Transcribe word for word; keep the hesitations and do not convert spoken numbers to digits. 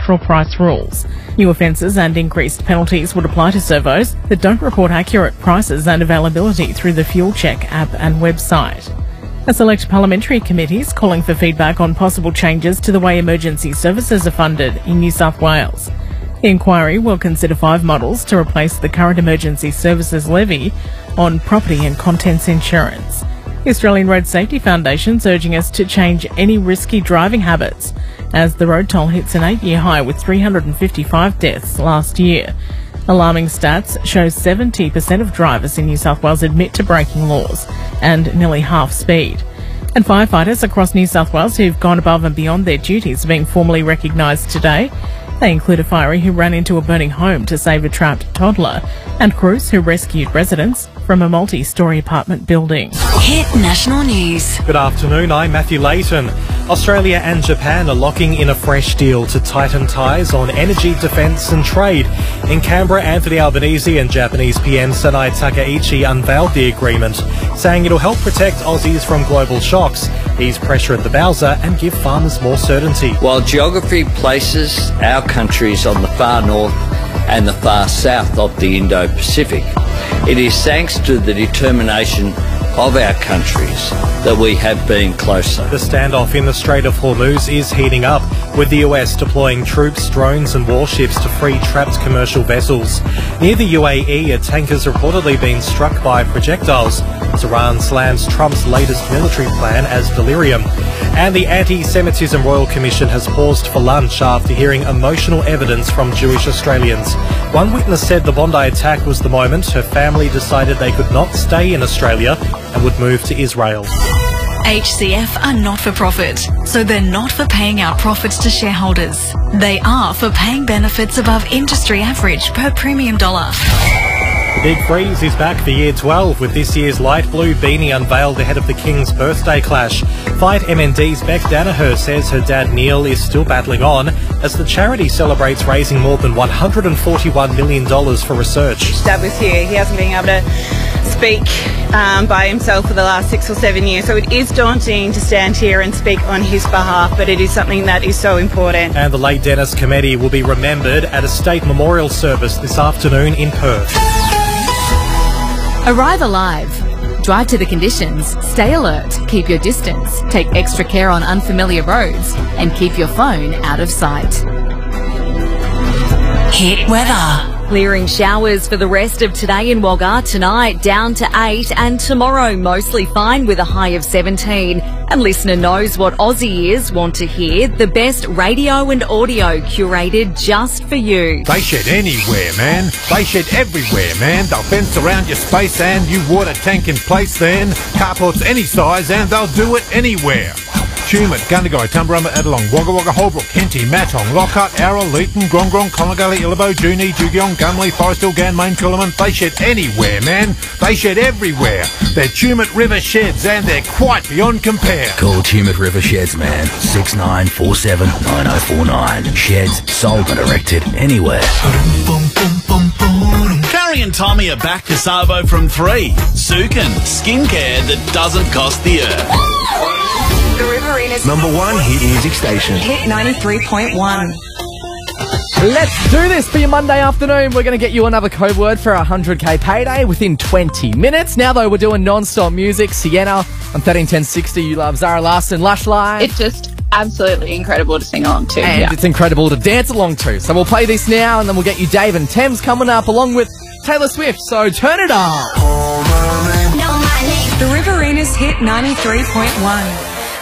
petrol price rules. New offences and increased penalties would apply to servos that don't report accurate prices and availability through the Fuel Check app and website. A select parliamentary committee is calling for feedback on possible changes to the way emergency services are funded in New South Wales. The inquiry will consider five models to replace the current emergency services levy on property and contents insurance. The Australian Road Safety Foundation is urging us to change any risky driving habits as the road toll hits an eight-year high with three hundred fifty-five deaths last year. Alarming stats show seventy percent of drivers in New South Wales admit to breaking laws and nearly half speed. And firefighters across New South Wales who've gone above and beyond their duties are being formally recognised today. They include a fiery who ran into a burning home to save a trapped toddler and crews who rescued residents from a multi-storey apartment building. Hit National News. Good afternoon, I'm Matthew Layton. Australia and Japan are locking in a fresh deal to tighten ties on energy, defence and trade. In Canberra, Anthony Albanese and Japanese P M Sanae Takaichi unveiled the agreement, saying it'll help protect Aussies from global shocks, ease pressure at the bowser and give farmers more certainty. While geography places our countries on the far north and the far south of the Indo-Pacific, it is thanks to the determination of our countries that we have been closer. The standoff in the Strait of Hormuz is heating up, with the U S deploying troops, drones and warships to free trapped commercial vessels. Near the U A E, a tanker's reportedly been struck by projectiles. Iran slams Trump's latest military plan as delirium. And the Anti-Semitism Royal Commission has paused for lunch after hearing emotional evidence from Jewish Australians. One witness said the Bondi attack was the moment her family decided they could not stay in Australia and would move to Israel. H C F are not for profit, so they're not for paying out profits to shareholders. They are for paying benefits above industry average per premium dollar. Big Freeze is back for Year twelve with this year's light blue beanie unveiled ahead of the King's birthday clash. Fight M N D's Beck Danaher says her dad Neil is still battling on as the charity celebrates raising more than one hundred forty-one million dollars for research. Dad was here. He hasn't been able to speak um, by himself for the last six or seven years, so it is daunting to stand here and speak on his behalf, but it is something that is so important. And the late Dennis Cometti will be remembered at a state memorial service this afternoon in Perth. Arrive alive. Drive to the conditions, stay alert, keep your distance, take extra care on unfamiliar roads, and keep your phone out of sight. Hit weather. Clearing showers for the rest of today in Wagga, tonight down to eight, and tomorrow mostly fine with a high of seventeen. And listener knows what Aussie ears want to hear, the best radio and audio curated just for you. They shed anywhere, man. They shed everywhere, man. They'll fence around your space and you water tank in place then. Carports any size and they'll do it anywhere. Tumut, Gundagai, Tumbarumba, Adelong, Wagga Wagga, Holbrook, Henty, Matong, Lockhart, Arra, Leeton, Grong-Grong, Connegully, Illabo, Juni, Jugiong, Gunley, Forest Hill, Ganmain, Coolamon. They shed anywhere, man. They shed everywhere. They're Tumut River Sheds and they're quite beyond compare. Call Tumut River Sheds, man. six nine four seven nine oh four nine. Sheds, sold and erected anywhere. Carrie and Tommy are back to Savo from three. Sukin, skincare that doesn't cost the earth. The Riverina's number one hit music station. Hit ninety-three point one. Let's do this for your Monday afternoon. We're going to get you another code word for our one hundred K payday within twenty minutes. Now, though, we're doing non-stop music. Sienna on thirteen ten sixty. You love Zara Larson, Lush Line. It's just absolutely incredible to sing along to. And yeah. it's incredible to dance along to. So we'll play this now, and then we'll get you Dave and Thames coming up along with Taylor Swift. So turn it up. The Riverina's Hit ninety-three point one.